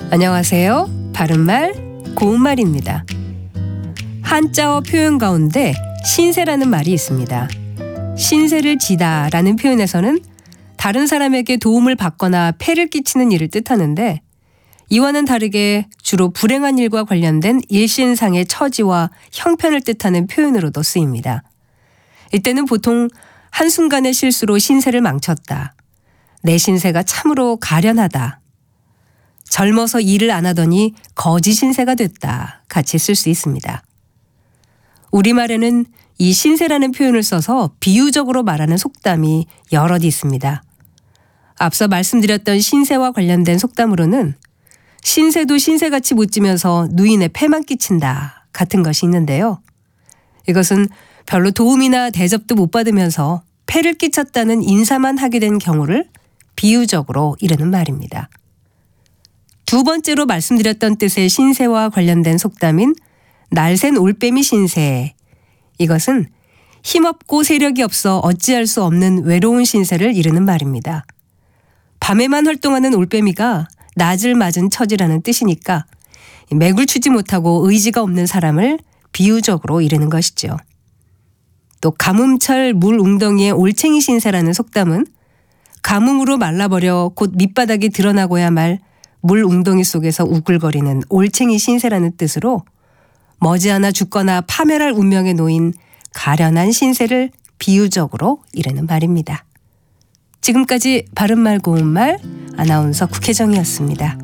안녕하세요. 바른말, 고운말입니다. 한자어 표현 가운데 신세라는 말이 있습니다. 신세를 지다 라는 표현에서는 다른 사람에게 도움을 받거나 폐를 끼치는 일을 뜻하는데, 이와는 다르게 주로 불행한 일과 관련된 일신상의 처지와 형편을 뜻하는 표현으로도 쓰입니다. 이때는 보통 한순간의 실수로 신세를 망쳤다, 내 신세가 참으로 가련하다, 젊어서 일을 안 하더니 거지 신세가 됐다 같이 쓸 수 있습니다. 우리말에는 이 신세라는 표현을 써서 비유적으로 말하는 속담이 여럿 있습니다. 앞서 말씀드렸던 신세와 관련된 속담으로는 신세도 신세같이 못 지면서 누인의 폐만 끼친다 같은 것이 있는데요. 이것은 별로 도움이나 대접도 못 받으면서 폐를 끼쳤다는 인사만 하게 된 경우를 비유적으로 이르는 말입니다. 두 번째로 말씀드렸던 뜻의 신세와 관련된 속담인 날샌 올빼미 신세, 이것은 힘없고 세력이 없어 어찌할 수 없는 외로운 신세를 이르는 말입니다. 밤에만 활동하는 올빼미가 낮을 맞은 처지라는 뜻이니까 맥을 추지 못하고 의지가 없는 사람을 비유적으로 이르는 것이죠. 또 가뭄철 물 웅덩이의 올챙이 신세라는 속담은 가뭄으로 말라버려 곧 밑바닥이 드러나고야 말 물 웅덩이 속에서 우글거리는 올챙이 신세라는 뜻으로 머지않아 죽거나 파멸할 운명에 놓인 가련한 신세를 비유적으로 이르는 말입니다. 지금까지 바른말 고운말 아나운서 국혜정이었습니다.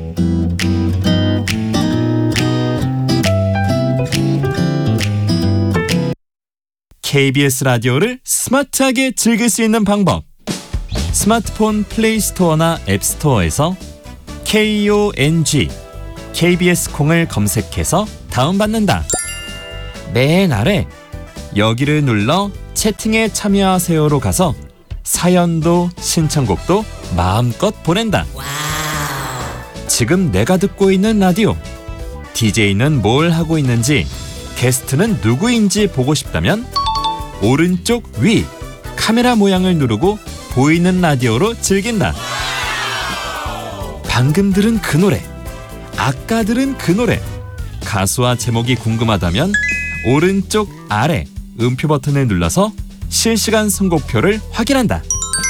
KBS 라디오를 스마트하게 즐길 수 있는 방법. 스마트폰 플레이스토어나 앱스토어에서 KONG KBS 콩을 검색해서 다운받는다. 맨 아래 여기를 눌러 채팅에 참여하세요로 가서 사연도 신청곡도 마음껏 보낸다. 지금 내가 듣고 있는 라디오, DJ는 뭘 하고 있는지, 게스트는 누구인지 보고 싶다면 오른쪽 위 카메라 모양을 누르고 보이는 라디오로 즐긴다. 방금 들은 그 노래, 아까 들은 그 노래, 가수와 제목이 궁금하다면 오른쪽 아래 음표 버튼을 눌러서 실시간 선곡표를 확인한다.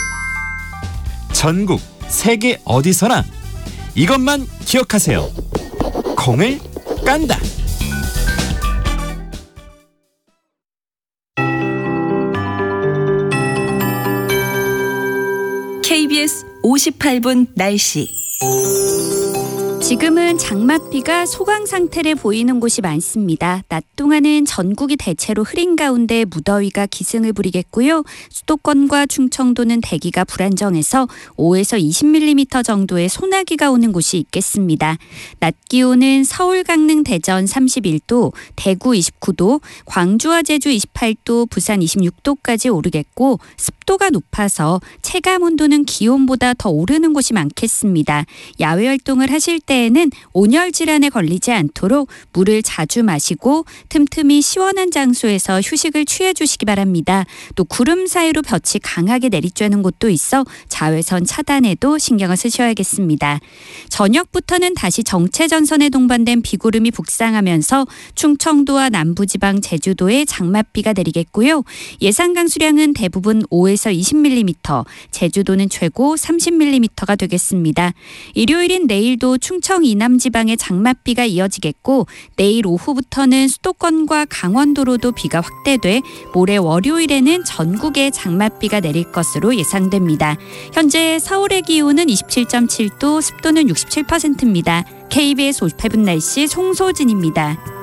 전국 세계 어디서나 이것만 기억하세요. 콩을 깐다. KBS 58분 날씨. 지금은 장맛비가 소강 상태를 보이는 곳이 많습니다. 낮 동안은 전국이 대체로 흐린 가운데 무더위가 기승을 부리겠고요. 수도권과 충청도는 대기가 불안정해서 5에서 20mm 정도의 소나기가 오는 곳이 있겠습니다. 낮 기온은 서울, 강릉, 대전 31도, 대구 29도, 광주와 제주 28도, 부산 26도까지 오르겠고, 습도가 높아서 체감 온도는 기온보다 더 오르는 곳이 많겠습니다. 야외 활동을 하실 때에는 온열 질환에 걸리지 않도록 물을 자주 마시고 틈틈이 시원한 장소에서 휴식을 취해 주시기 바랍니다. 또 구름 사이로 볕이 강하게 내리쬐는 곳도 있어 자외선 차단에도 신경을 쓰셔야겠습니다. 저녁부터는 다시 정체전선에 동반된 비구름이 북상하면서 충청도와 남부지방 제주도에 장맛비가 내리겠고요. 예상 강수량은 대부분 5에서 20mm, 제주도는 최고 30mm가 되겠습니다. 일요일인 내일도 충청 이남 지방에 장맛비가 이어지겠고, 내일 오후부터는 수도권과 강원도로도 비가 확대돼 모레 월요일에는 전국에 장맛비가 내릴 것으로 예상됩니다. 현재 서울의 기온은 27.7도, 습도는 67%입니다. KBS 58분 날씨 송소진입니다.